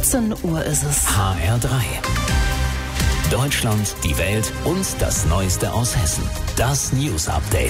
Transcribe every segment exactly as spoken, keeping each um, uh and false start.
siebzehn Uhr ist es. H R drei. Deutschland, die Welt und das Neueste aus Hessen. Das News Update.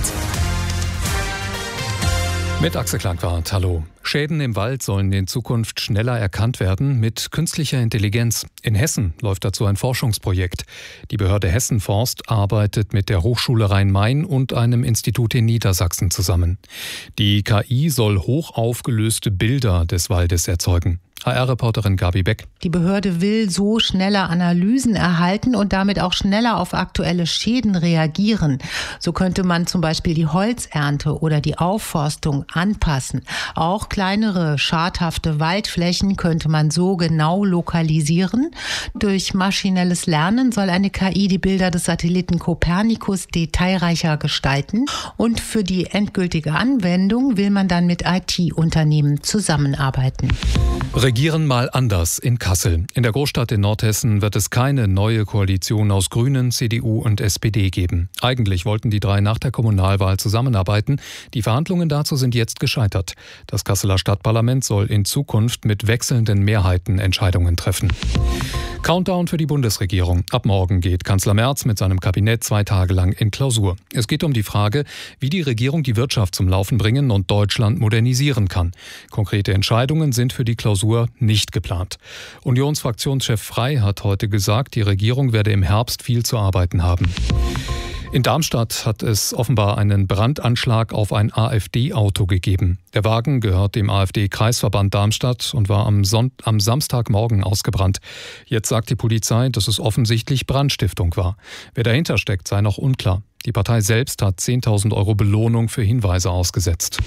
Mit Axel Klangwart, hallo. Schäden im Wald sollen in Zukunft schneller erkannt werden mit künstlicher Intelligenz. In Hessen läuft dazu ein Forschungsprojekt. Die Behörde Hessen-Forst arbeitet mit der Hochschule Rhein-Main und einem Institut in Niedersachsen zusammen. Die K I soll hochaufgelöste Bilder des Waldes erzeugen. H R-Reporterin Gabi Beck. Die Behörde will so schneller Analysen erhalten und damit auch schneller auf aktuelle Schäden reagieren. So könnte man zum Beispiel die Holzernte oder die Aufforstung anpassen. Auch kleinere, schadhafte Waldflächen könnte man so genau lokalisieren. Durch maschinelles Lernen soll eine K I die Bilder des Satelliten Copernicus detailreicher gestalten. Und für die endgültige Anwendung will man dann mit I T-Unternehmen zusammenarbeiten. Regieren mal anders in Kassel. In der Großstadt in Nordhessen wird es keine neue Koalition aus Grünen, C D U und S P D geben. Eigentlich wollten die drei nach der Kommunalwahl zusammenarbeiten. Die Verhandlungen dazu sind jetzt gescheitert. Das Kasseler Stadtparlament soll in Zukunft mit wechselnden Mehrheiten Entscheidungen treffen. Countdown für die Bundesregierung. Ab morgen geht Kanzler Merz mit seinem Kabinett zwei Tage lang in Klausur. Es geht um die Frage, wie die Regierung die Wirtschaft zum Laufen bringen und Deutschland modernisieren kann. Konkrete Entscheidungen sind für die Klausur nicht geplant. Unionsfraktionschef Frey hat heute gesagt, die Regierung werde im Herbst viel zu arbeiten haben. In Darmstadt hat es offenbar einen Brandanschlag auf ein AfD-Auto gegeben. Der Wagen gehört dem AfD-Kreisverband Darmstadt und war am, Son- am Samstagmorgen ausgebrannt. Jetzt sagt die Polizei, dass es offensichtlich Brandstiftung war. Wer dahinter steckt, sei noch unklar. Die Partei selbst hat zehntausend Euro Belohnung für Hinweise ausgesetzt.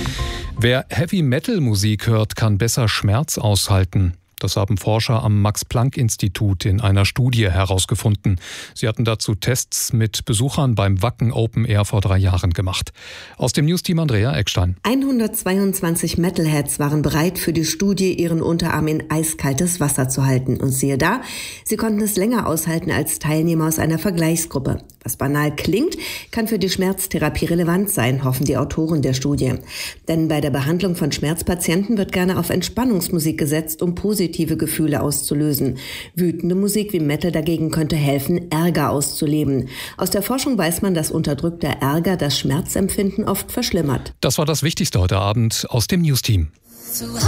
Wer Heavy-Metal-Musik hört, kann besser Schmerz aushalten. Das haben Forscher am Max-Planck-Institut in einer Studie herausgefunden. Sie hatten dazu Tests mit Besuchern beim Wacken Open Air vor drei Jahren gemacht. Aus dem Newsteam Andrea Eckstein. hundertzweiundzwanzig Metalheads waren bereit, für die Studie ihren Unterarm in eiskaltes Wasser zu halten. Und siehe da, sie konnten es länger aushalten als Teilnehmer aus einer Vergleichsgruppe. Was banal klingt, kann für die Schmerztherapie relevant sein, hoffen die Autoren der Studie. Denn bei der Behandlung von Schmerzpatienten wird gerne auf Entspannungsmusik gesetzt, um positive Gefühle auszulösen. Wütende Musik wie Metal dagegen könnte helfen, Ärger auszuleben. Aus der Forschung weiß man, dass unterdrückter Ärger das Schmerzempfinden oft verschlimmert. Das war das Wichtigste heute Abend aus dem Newsteam.